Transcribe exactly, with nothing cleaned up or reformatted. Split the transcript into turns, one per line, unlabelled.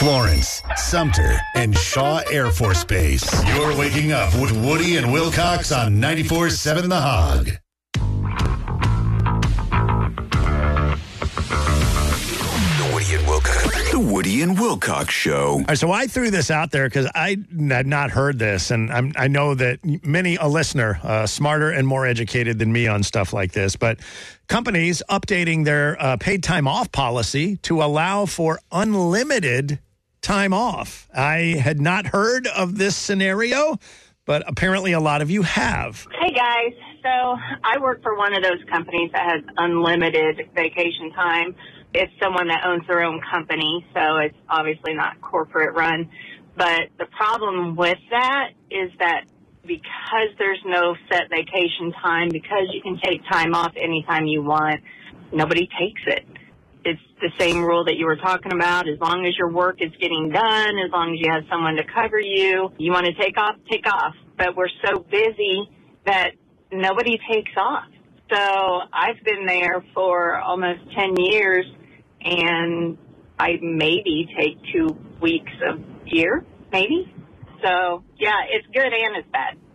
Florence, Sumter, and Shaw Air Force Base. You're waking up with Woody and Wilcox on ninety-four point seven The Hog.
The Woody and Wilcox, the Woody and Wilcox Show.
All right, so I threw this out there because I had not heard this, and I'm, I know that many a listener, uh, smarter and more educated than me on stuff like this, but companies updating their uh, paid time off policy to allow for unlimited time off. I had not heard of this scenario, but apparently a lot of you have.
Hey, guys. So I work for one of those companies that has unlimited vacation time. It's someone that owns their own company, so it's obviously not corporate run. But the problem with that is that because there's no set vacation time, because you can take time off anytime you want, nobody takes it. It's the same rule that you were talking about. As long as your work is getting done, as long as you have someone to cover you, you want to take off, take off. But we're so busy that nobody takes off. So I've been there for almost ten years, and I maybe take two weeks a year, maybe. So, yeah, it's good and it's bad.